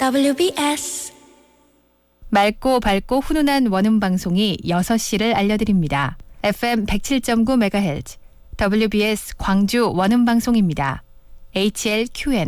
WBS 맑고 밝고 훈훈한 원음 방송이 6시를 알려드립니다. FM 107.9MHz WBS 광주 원음 방송입니다. HLQN